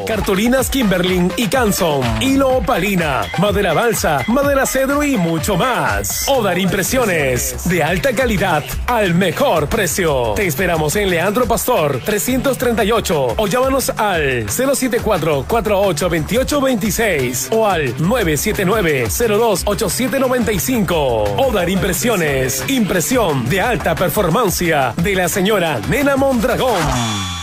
cartulinas Kimberling y Canson, hilo opalina, madera balsa, madera cedro y mucho más. Odar Impresiones, de alta calidad al mejor precio. Te esperamos en Leandro Pastor 338 o llámanos al 074-482826 o al 979-028795. Odar Impresiones, impresión de alta performancia de la señora Nena Mondragón.